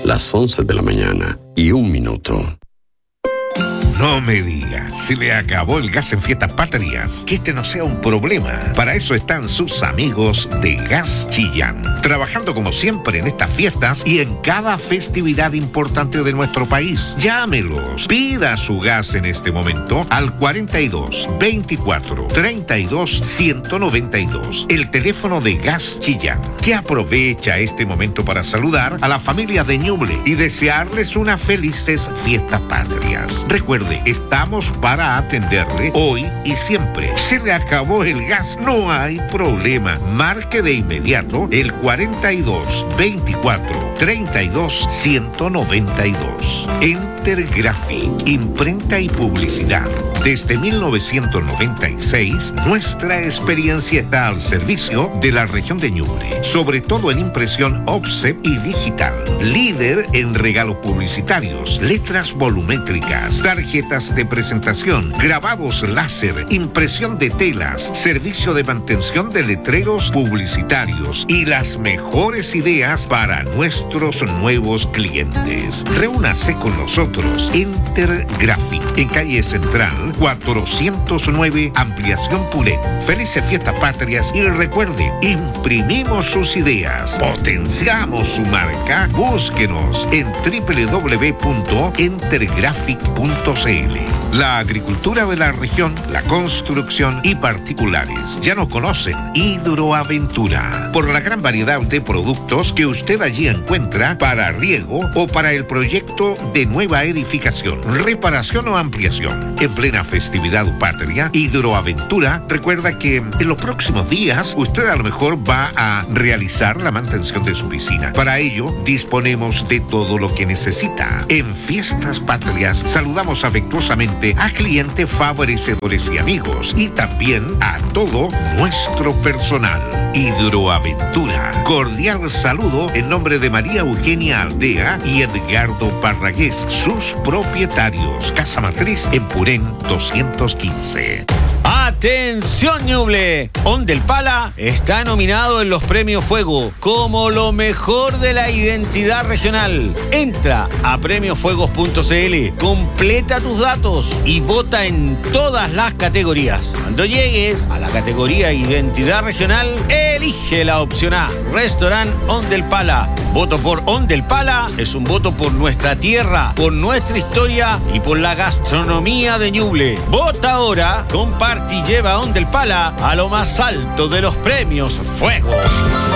las 11 de la mañana y 1 minuto. No me digas, se le acabó el gas en Fiestas Patrias. Que este no sea un problema. Para eso están sus amigos de Gas Chillán, trabajando como siempre en estas fiestas y en cada festividad importante de nuestro país. Llámelos, pida su gas en este momento al 42 24 32 192, el teléfono de Gas Chillán, que aprovecha este momento para saludar a la familia de Ñuble y desearles unas felices Fiestas Patrias. Recuerde, estamos para atenderle hoy y siempre. Se le acabó el gas, no hay problema. Marque de inmediato el 42 24 32 192. Entergraphic, imprenta y publicidad. Desde 1996, nuestra experiencia está al servicio de la región de Ñuble, sobre todo en impresión offset y digital. Líder en regalos publicitarios, letras volumétricas, tarjetas de presentación, grabados láser, impresión de telas, servicio de mantención de letreros publicitarios y las mejores ideas para nuestros nuevos clientes. Reúnase con nosotros, Entergraphic, en calle Central 409, Ampliación Purén. Felices Fiestas Patrias y recuerde, imprimimos sus ideas, potenciamos su marca. Búsquenos en www.entergraphic.cl. La agricultura de la región, la construcción y particulares ya nos conocen. Hidroaventura, por la gran variedad de productos que usted allí encuentra para riego o para el proyecto de nueva edificación, reparación o ampliación. En plena festividad patria, Hidroaventura recuerda que en los próximos días usted a lo mejor va a realizar la mantención de su piscina. Para ello disponemos de todo lo que necesita. En Fiestas Patrias saludamos afectuosamente a clientes, favorecedores y amigos, y también a todo nuestro personal. Hidroaventura, cordial saludo en nombre de María Eugenia Aldea y Edgardo Parragués, sus propietarios. Casa Matriz en Purén 215. ¡Atención, Ñuble! Ondelpala está nominado en los Premios Fuego como lo mejor de la identidad regional. Entra a premiosfuegos.cl, completa tus datos y vota en todas las categorías. Cuando llegues a la categoría Identidad Regional, elige la opción A, Restaurant Ondelpala. Voto por Ondelpala es un voto por nuestra tierra, por nuestra historia y por la gastronomía de Ñuble. Vota ahora, comparte y lleva a Ondelpala a lo más alto de los Premios Fuego.